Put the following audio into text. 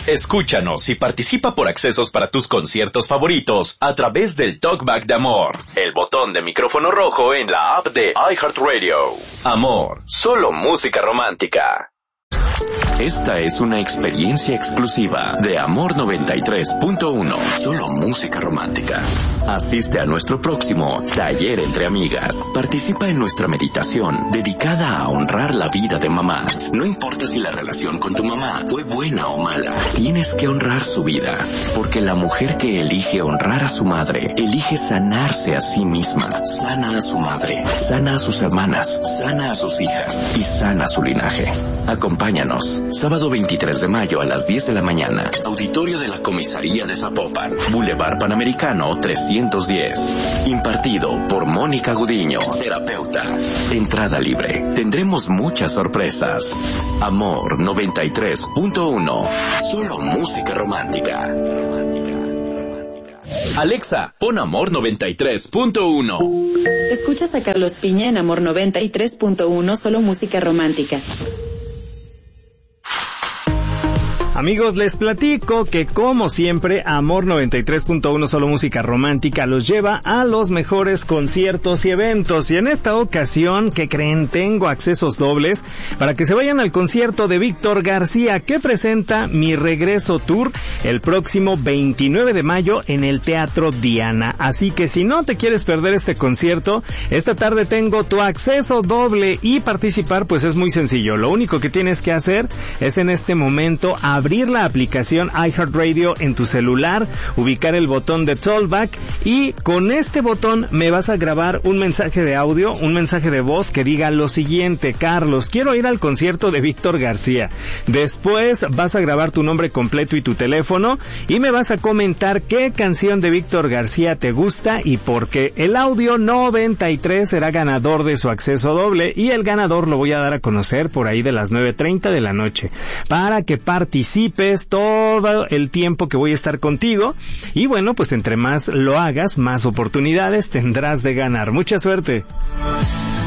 Escúchanos y participa por accesos para tus conciertos favoritos a través del Talkback de Amor, el botón de micrófono rojo en la app de iHeartRadio. Amor, solo música romántica. Esta es una experiencia exclusiva de Amor 93.1, solo música romántica. Asiste a nuestro próximo Taller Entre Amigas. Participa en nuestra meditación dedicada a honrar la vida de mamá. No importa si la relación con tu mamá fue buena o mala, tienes que honrar su vida, porque la mujer que elige honrar a su madre, elige sanarse a sí misma. Sana a su madre, sana a sus hermanas, sana a sus hijas y sana su linaje. Acompáñanos, sábado 23 de mayo a las 10 de la mañana, auditorio de la Comisaría de Zapopan, Boulevard Panamericano 310. Impartido por Mónica Gudiño, terapeuta. Entrada libre. Tendremos muchas sorpresas. Amor 93.1, solo música romántica. Alexa, pon Amor 93.1. Escuchas a Carlos Piña en Amor 93.1, solo música romántica. Amigos, les platico que como siempre, Amor 93.1 solo música romántica los lleva a los mejores conciertos y eventos. Y en esta ocasión, ¿qué creen? Tengo accesos dobles para que se vayan al concierto de Víctor García, que presenta Mi Regreso Tour el próximo 29 de mayo en el Teatro Diana. Así que si no te quieres perder este concierto, esta tarde tengo tu acceso doble, y participar pues es muy sencillo. Lo único que tienes que hacer es en este momento abrir la aplicación iHeartRadio en tu celular, ubicar el botón de Talkback, y con este botón me vas a grabar un mensaje de audio, un mensaje de voz que diga lo siguiente: Carlos, quiero ir al concierto de Víctor García. Después vas a grabar tu nombre completo y tu teléfono, y me vas a comentar qué canción de Víctor García te gusta y por qué. El audio 93 será ganador de su acceso doble, y el ganador lo voy a dar a conocer por ahí de las 9:30 de la noche, para que participes todo el tiempo que voy a estar contigo. Y bueno, pues entre más lo hagas, más oportunidades tendrás de ganar. Mucha suerte.